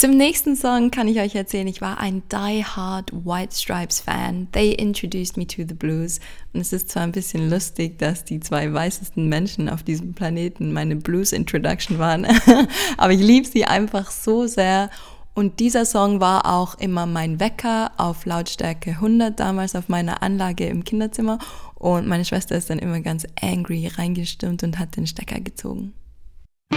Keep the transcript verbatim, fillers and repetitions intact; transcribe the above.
Zum nächsten Song kann ich euch erzählen, ich war ein die-hard White Stripes Fan. They introduced me to the blues. Und es ist zwar ein bisschen lustig, dass die zwei weißesten Menschen auf diesem Planeten meine Blues-Introduction waren, aber ich liebe sie einfach so sehr. Und dieser Song war auch immer mein Wecker auf Lautstärke hundert damals auf meiner Anlage im Kinderzimmer. Und meine Schwester ist dann immer ganz angry reingestürmt und hat den Stecker gezogen.